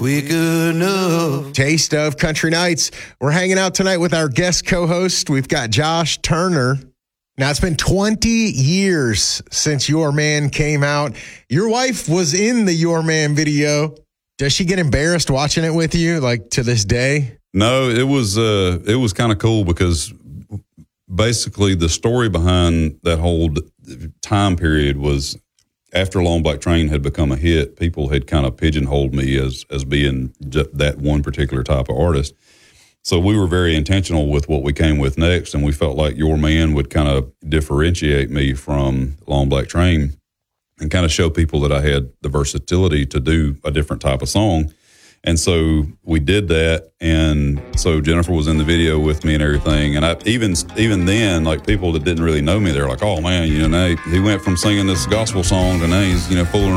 We good enough. Taste of Country Nights. We're hanging out tonight with our guest co-host. We've got Josh Turner. Now, it's been 20 years since Your Man came out. Your wife was in the Your Man video. Does she get embarrassed watching it with you, like, to this day? No, it was kind of cool because basically the story behind that whole time period was after Long Black Train had become a hit, people had kind of pigeonholed me as being that one particular type of artist. So we were very intentional with what we came with next, and we felt like Your Man would kind of differentiate me from Long Black Train and kind of show people that I had the versatility to do a different type of song. And so we did that, and so Jennifer was in the video with me and everything. And I even then, like, people that didn't really know me, they're like, "Oh man, now he went from singing this gospel song to now he's fooling